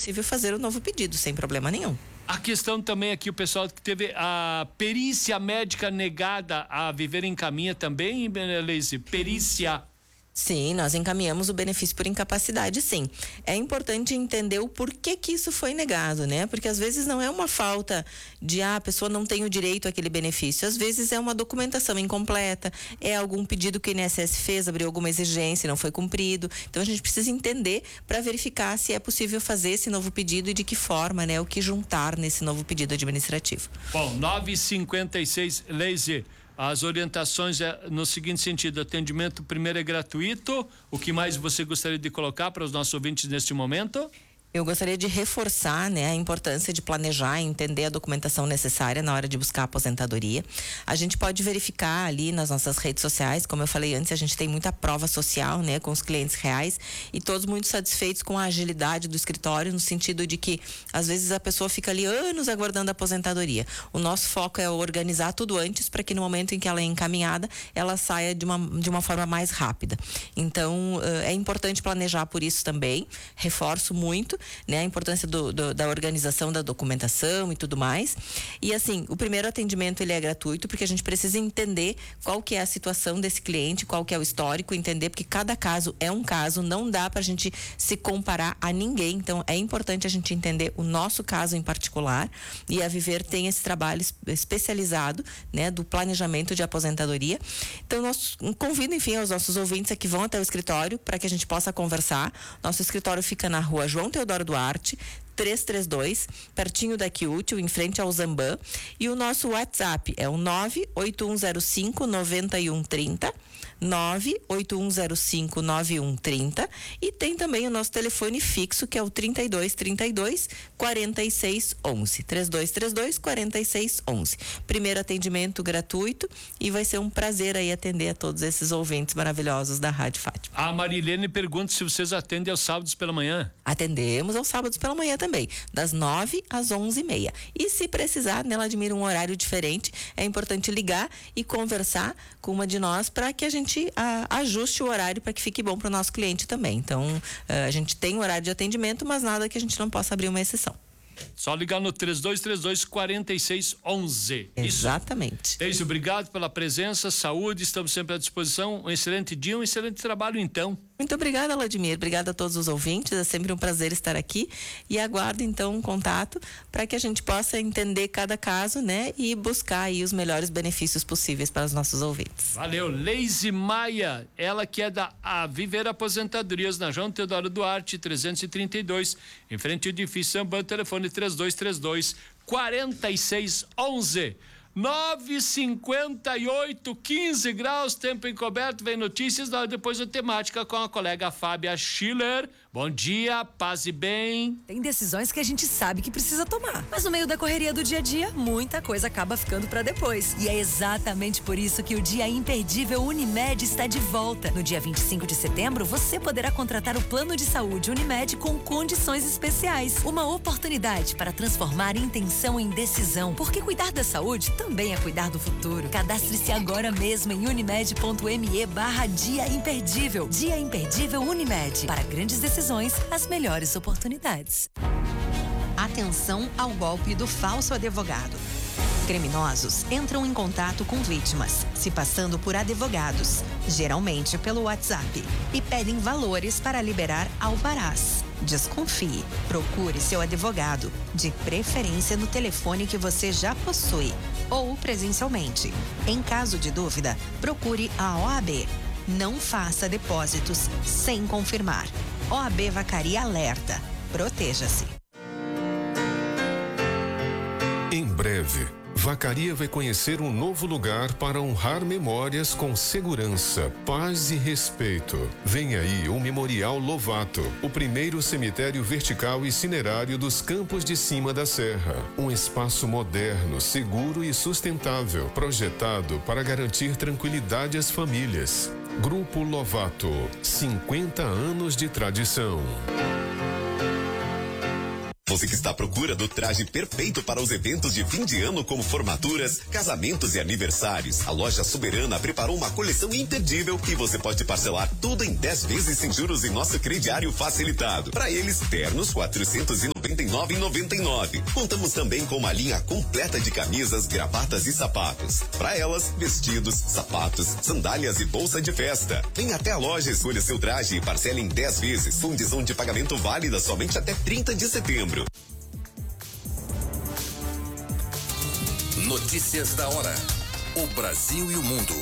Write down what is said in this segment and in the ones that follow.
possível fazer o novo pedido, sem problema nenhum. A questão também aqui, o pessoal que teve a perícia médica negada a Viver Encaminha também, Leise? Perícia. Sim, nós encaminhamos o benefício por incapacidade, sim. É importante entender o porquê que isso foi negado, né? Porque às vezes não é uma falta de a pessoa não tem o direito àquele benefício. Às vezes é uma documentação incompleta, é algum pedido que o INSS fez, abriu alguma exigência e não foi cumprido. Então a gente precisa entender para verificar se é possível fazer esse novo pedido e de que forma, né? O que juntar nesse novo pedido administrativo. Bom, 9h56, Leise. As orientações é no seguinte sentido: atendimento primeiro é gratuito. O que mais você gostaria de colocar para os nossos ouvintes neste momento? Eu gostaria de reforçar, né, a importância de planejar e entender a documentação necessária na hora de buscar a aposentadoria. A gente pode verificar ali nas nossas redes sociais, como eu falei antes, a gente tem muita prova social, né, com os clientes reais e todos muito satisfeitos com a agilidade do escritório, no sentido de que às vezes a pessoa fica ali anos aguardando a aposentadoria. O nosso foco é organizar tudo antes para que no momento em que ela é encaminhada, ela saia de uma forma mais rápida. Então, é importante planejar por isso também. Reforço muito, né, a importância da organização da documentação e tudo mais. E assim, o primeiro atendimento ele é gratuito, porque a gente precisa entender qual que é a situação desse cliente, qual que é o histórico, entender, porque cada caso é um caso, não dá pra gente se comparar a ninguém. Então é importante a gente entender o nosso caso em particular, e a Viver tem esse trabalho especializado, né, do planejamento de aposentadoria. Então nós convido, enfim, aos nossos ouvintes que vão até o escritório para que a gente possa conversar. Nosso escritório fica na rua João Teodoro Duarte, 332, pertinho da Quiútil, em frente ao Zambã. E o nosso WhatsApp é o 98105-9130, 98105-9130, e tem também o nosso telefone fixo, que é o 3232-4611, 3232-4611. Primeiro atendimento gratuito, e vai ser um prazer aí atender a todos esses ouvintes maravilhosos da Rádio Fátima. A Marilene pergunta se vocês atendem aos sábados pela manhã. Atendemos aos sábados pela manhã também, das 9 às 11h30. E se precisar, né, ela admira um horário diferente, é importante ligar e conversar com uma de nós para que a gente ajuste o horário para que fique bom para o nosso cliente também. Então, a gente tem um horário de atendimento, mas nada que a gente não possa abrir uma exceção. Só ligar no 3232-4611. Exatamente. É isso, obrigado pela presença, saúde, estamos sempre à disposição. Um excelente dia, um excelente trabalho então. Muito obrigada, Vladimir. Obrigada a todos os ouvintes. É sempre um prazer estar aqui, e aguardo então um contato para que a gente possa entender cada caso, né, e buscar aí os melhores benefícios possíveis para os nossos ouvintes. Valeu. Leise Maia, ela que é da Viver Aposentadorias, na João Teodoro Duarte, 332, em frente ao edifício Sambã, telefone 3232-4611. 9h58, 15 graus, tempo encoberto. Vem notícias, depois a temática com a colega Fábia Schiller. Bom dia, paz e bem. Tem decisões que a gente sabe que precisa tomar, mas no meio da correria do dia a dia, muita coisa acaba ficando pra depois. E é exatamente por isso que o Dia Imperdível Unimed está de volta. No dia 25 de setembro, você poderá contratar o plano de saúde Unimed com condições especiais. Uma oportunidade para transformar intenção em decisão, porque cuidar da saúde também é cuidar do futuro. Cadastre-se agora mesmo em unimed.me/Dia Imperdível. Dia Imperdível Unimed. Para grandes decisões, as melhores oportunidades. Atenção ao golpe do falso advogado. Criminosos entram em contato com vítimas, se passando por advogados, geralmente pelo WhatsApp, e pedem valores para liberar alvarás. Desconfie. Procure seu advogado, de preferência no telefone que você já possui, ou presencialmente. Em caso de dúvida, procure a OAB. Não faça depósitos sem confirmar. OAB Vacaria alerta. Proteja-se. Em breve, Vacaria vai conhecer um novo lugar para honrar memórias com segurança, paz e respeito. Vem aí o Memorial Lovato, o primeiro cemitério vertical e cinerário dos Campos de Cima da Serra. Um espaço moderno, seguro e sustentável, projetado para garantir tranquilidade às famílias. Grupo Lovato, 50 anos de tradição. Você que está à procura do traje perfeito para os eventos de fim de ano, como formaturas, casamentos e aniversários, a Loja Soberana preparou uma coleção imperdível e você pode parcelar tudo em 10 vezes sem juros em nosso crediário facilitado. Para eles, ternos R$ 490 99,99. Contamos também com uma linha completa de camisas, gravatas e sapatos. Para elas, vestidos, sapatos, sandálias e bolsa de festa. Vem até a loja, escolha seu traje e parcela em 10 vezes. Condição de pagamento válida somente até 30 de setembro. Notícias da hora. O Brasil e o mundo.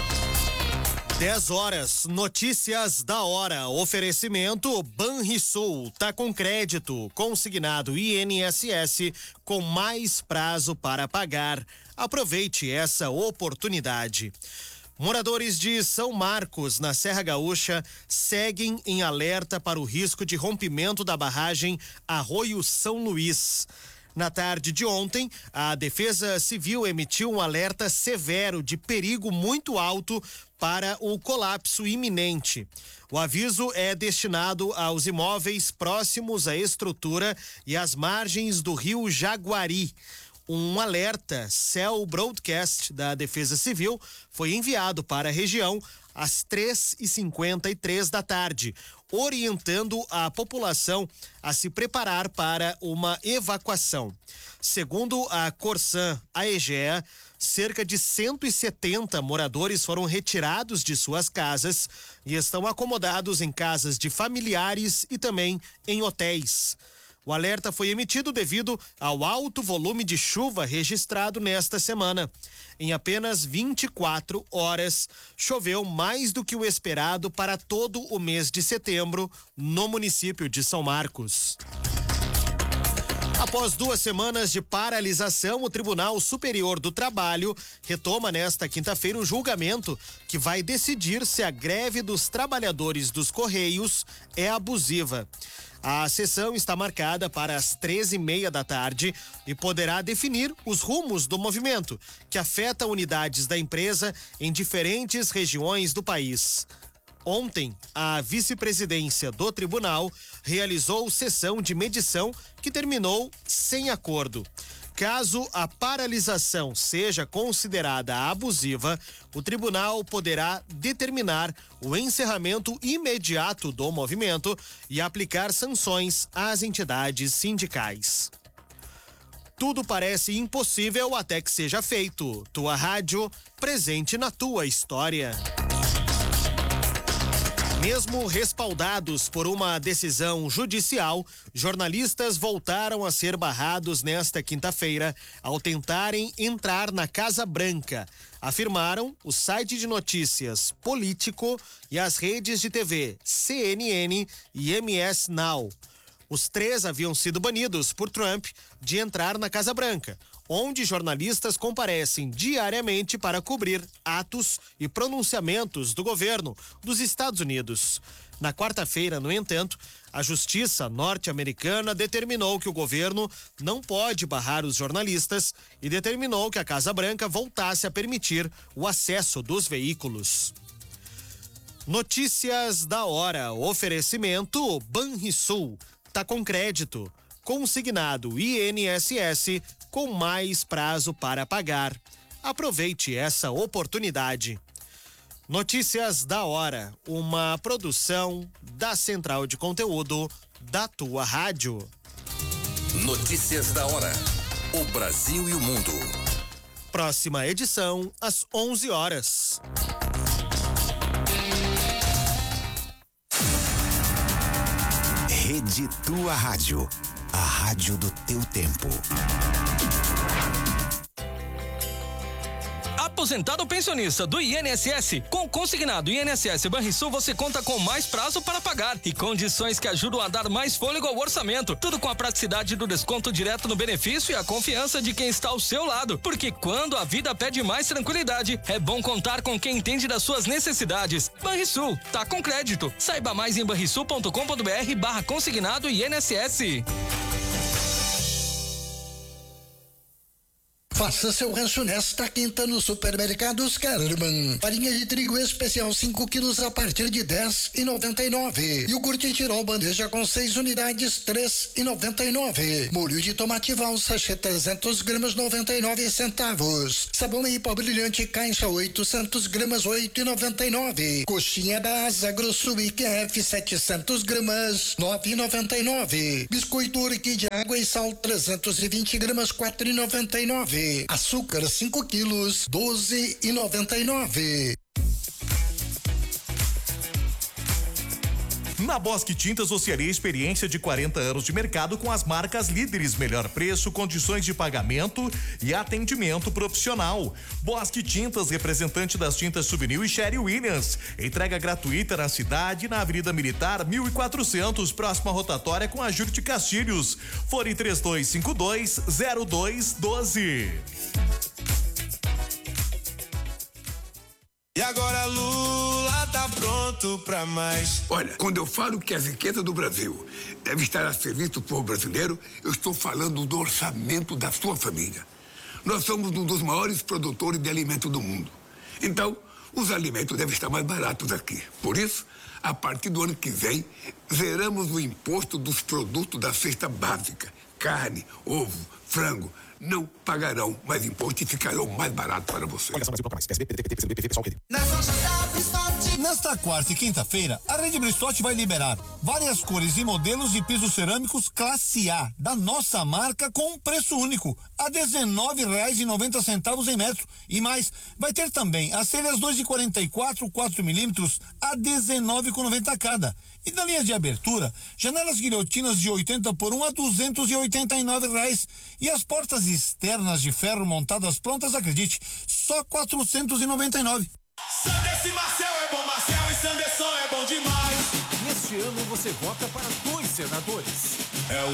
10 horas, notícias da hora. Oferecimento Banrisul, tá com crédito, consignado INSS com mais prazo para pagar. Aproveite essa oportunidade. Moradores de São Marcos, na Serra Gaúcha, seguem em alerta para o risco de rompimento da barragem Arroio São Luís. Na tarde de ontem, a Defesa Civil emitiu um alerta severo de perigo muito alto para o colapso iminente. O aviso é destinado aos imóveis próximos à estrutura e às margens do rio Jaguari. Um alerta Cell Broadcast da Defesa Civil foi enviado para a região às 3h53 da tarde, orientando a população a se preparar para uma evacuação. Segundo a Corsan Aegea, cerca de 170 moradores foram retirados de suas casas e estão acomodados em casas de familiares e também em hotéis. O alerta foi emitido devido ao alto volume de chuva registrado nesta semana. Em apenas 24 horas, choveu mais do que o esperado para todo o mês de setembro no município de São Marcos. Após 2 semanas de paralisação, o Tribunal Superior do Trabalho retoma nesta quinta-feira o julgamento que vai decidir se a greve dos trabalhadores dos Correios é abusiva. A sessão está marcada para as 13h30 da tarde e poderá definir os rumos do movimento, que afeta unidades da empresa em diferentes regiões do país. Ontem, a vice-presidência do tribunal realizou sessão de medição que terminou sem acordo. Caso a paralisação seja considerada abusiva, o tribunal poderá determinar o encerramento imediato do movimento e aplicar sanções às entidades sindicais. Tudo parece impossível até que seja feito. Tua rádio, presente na tua história. Mesmo respaldados por uma decisão judicial, jornalistas voltaram a ser barrados nesta quinta-feira ao tentarem entrar na Casa Branca, afirmaram o site de notícias Político e as redes de TV CNN e MS Now. Os 3 haviam sido banidos por Trump de entrar na Casa Branca, onde jornalistas comparecem diariamente para cobrir atos e pronunciamentos do governo dos Estados Unidos. Na quarta-feira, no entanto, a Justiça norte-americana determinou que o governo não pode barrar os jornalistas e determinou que a Casa Branca voltasse a permitir o acesso dos veículos. Notícias da hora. Oferecimento Banrisul. Tá com crédito. Consignado INSS com mais prazo para pagar. Aproveite essa oportunidade. Notícias da hora, uma produção da Central de Conteúdo da tua rádio. Notícias da hora. O Brasil e o mundo. Próxima edição às 11 horas. Rede Tua Rádio. A rádio do teu tempo. Aposentado ou pensionista do INSS, com o consignado INSS Banrisul você conta com mais prazo para pagar e condições que ajudam a dar mais fôlego ao orçamento. Tudo com a praticidade do desconto direto no benefício e a confiança de quem está ao seu lado. Porque quando a vida pede mais tranquilidade, é bom contar com quem entende das suas necessidades. Banrisul, tá com crédito. Saiba mais em banrisul.com.br/consignado INSS. Faça seu rancho nesta quinta no Supermercados Kerman. Farinha de trigo especial 5 quilos a partir de R$10,99. Iogurte Tirol bandeja com 6 unidades R$3,99. Molho de tomate Val sachê 300 gramas 99 centavos. Sabão em pó brilhante caixa 800 gramas 8,99. Coxinha da Asa Grosso IQF 700 gramas 9,99. Biscoito Urque de água e sal 320 gramas 4,99. Açúcar 5 quilos 12,99. Na Bosque Tintas você teria experiência de 40 anos de mercado com as marcas líderes, melhor preço, condições de pagamento e atendimento profissional. Bosque Tintas, representante das tintas Souvenir e Sherry Williams. Entrega gratuita na cidade, na Avenida Militar 1400, próxima rotatória com a Júlio de Castilhos. Fone 3252-0212. E agora Lula tá pronto pra mais. Olha, quando eu falo que a riqueza do Brasil deve estar a serviço do povo brasileiro, eu estou falando do orçamento da sua família. Nós somos um dos maiores produtores de alimento do mundo. Então, os alimentos devem estar mais baratos aqui. Por isso, a partir do ano que vem, zeramos o imposto dos produtos da cesta básica. Carne, ovo, frango, não pagarão mais imposto e ficarão mais baratos para você. Nesta quarta e quinta-feira, a Rede Bristotti vai liberar várias cores e modelos de pisos cerâmicos classe A, da nossa marca, com um preço único, a R$19,90 em metro. E mais, vai ter também as telhas 2,44, 4 milímetros, a R$19,90 cada. E na linha de abertura, janelas guilhotinas de 80 por 1 a R$289. E as portas externas de ferro montadas prontas, acredite, só R$499. Sanderson Marcel é bom, Marcel e Sanderson é bom demais. Neste ano você vota para 2 senadores.